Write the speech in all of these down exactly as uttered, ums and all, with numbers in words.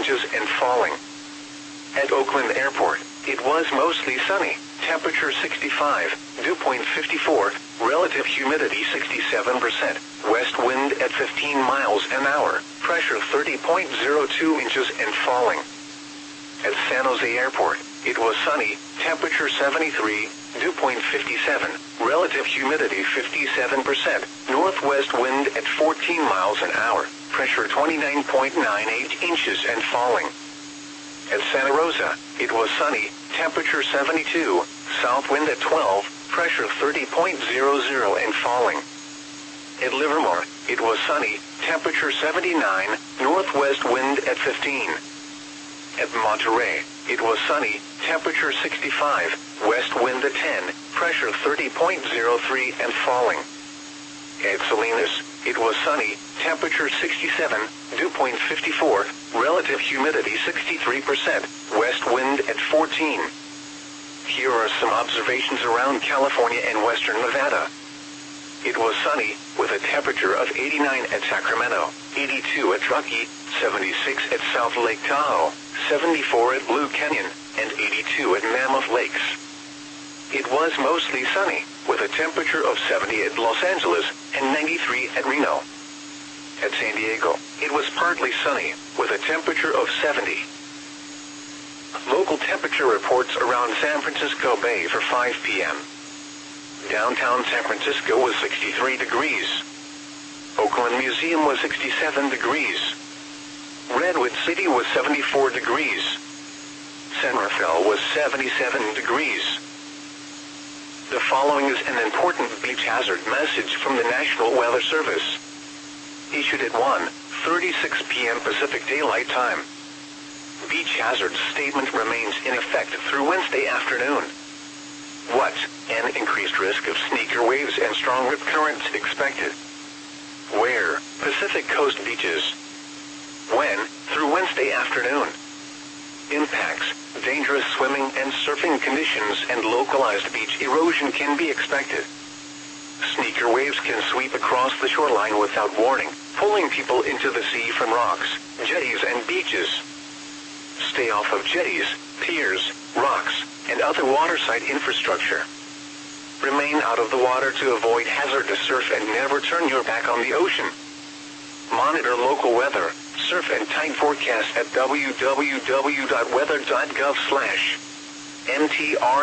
inches and falling. At Oakland Airport, it was mostly sunny, temperature sixty-five, dew point fifty-four, relative humidity sixty-seven percent, west wind at fifteen miles an hour, pressure thirty point zero two inches and falling. At San Jose Airport, it was sunny, temperature seventy-three, dew point fifty-seven, relative humidity fifty-seven percent, northwest wind at fourteen miles an hour, pressure twenty-nine point nine eight inches and falling. At Santa Rosa, it was sunny, temperature seventy-two, south wind at twelve, pressure thirty point zero zero and falling. At Livermore, it was sunny, temperature seventy-nine, northwest wind at fifteen. At Monterey, it was sunny, temperature sixty-five, west wind at ten, pressure thirty point zero three and falling. At Salinas, it was sunny, temperature sixty-seven, dew point fifty-four, relative humidity sixty-three percent, west wind at fourteen. Here are some observations around California and western Nevada. It was sunny, with a temperature of eighty-nine at Sacramento, eighty-two at Truckee, seventy-six at South Lake Tahoe, seventy-four at Blue Canyon, and eighty-two at Mammoth Lakes. It was mostly sunny, with a temperature of seventy at Los Angeles and ninety-three at Reno. At San Diego, it was partly sunny, with a temperature of seventy. Local temperature reports around San Francisco Bay for five p m Downtown San Francisco was sixty-three degrees. Oakland Museum was sixty-seven degrees. Redwood City was seventy-four degrees. San Rafael was seventy-seven degrees. The following is an important beach hazard message from the National Weather Service. Issued at one thirty-six p m Pacific Daylight Time. Beach hazard statement remains in effect through Wednesday afternoon. What? An increased risk of sneaker waves and strong rip currents expected. Where? Pacific Coast beaches. When? Through Wednesday afternoon. Impacts, dangerous swimming and surfing conditions and localized beach erosion can be expected. Sneaker waves can sweep across the shoreline without warning, pulling people into the sea from rocks, jetties and beaches. Stay off of jetties, piers, rocks, and other waterside infrastructure. Remain out of the water to avoid hazardous surf and never turn your back on the ocean. Monitor local weather, surf and tide forecast at w w w dot weather dot gov slash m t r.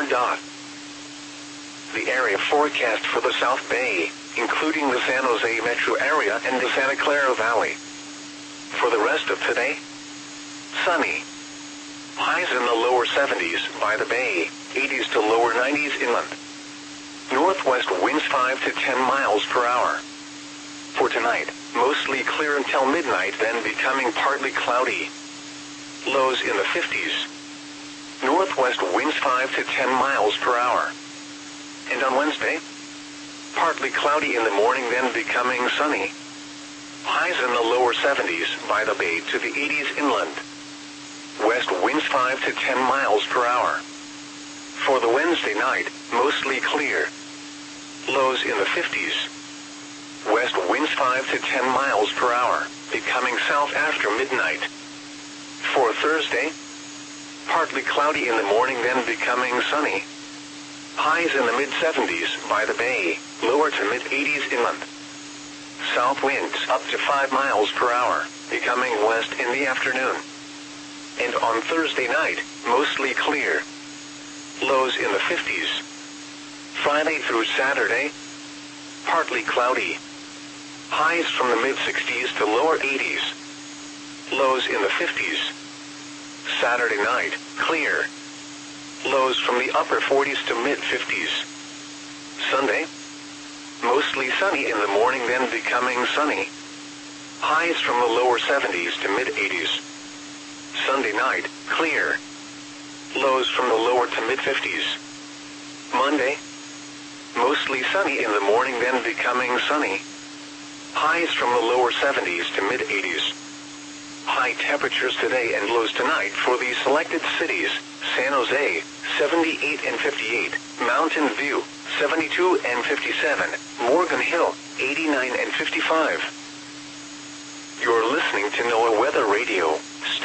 The area forecast for the South Bay, including the San Jose metro area and the Santa Clara Valley. For the rest of today, sunny. Highs in the lower seventies by the bay, eighties to lower nineties inland. Northwest winds five to ten miles per hour. For tonight, mostly clear until midnight, then becoming partly cloudy. Lows in the fifties. Northwest winds five to ten miles per hour. And on Wednesday, partly cloudy in the morning, then becoming sunny. Highs in the lower seventies by the bay to the eighties inland. West winds five to ten miles per hour. For the Wednesday night, mostly clear. Lows in the fifties. West winds five to ten miles per hour, becoming south after midnight. For Thursday, partly cloudy in the morning, then becoming sunny. Highs in the mid seventies by the bay, lower to mid eighties inland. South winds up to five miles per hour, becoming west in the afternoon. And on Thursday night, mostly clear. Lows in the fifties. Friday through Saturday, partly cloudy. Highs from the mid sixties to lower eighties. Lows in the fifties. Saturday night, clear. Lows from the upper forties to mid fifties. Sunday, mostly sunny in the morning, then becoming sunny. Highs from the lower seventies to mid eighties. Sunday night, clear. Lows from the lower to mid fifties. Monday, mostly sunny in the morning, then becoming sunny. Highs from the lower seventies to mid eighties. High temperatures today and lows tonight for these selected cities: San Jose, seventy-eight and fifty-eight, Mountain View, seventy-two and fifty-seven, Morgan Hill, eighty-nine and fifty-five. You're listening to NOAA Weather Radio.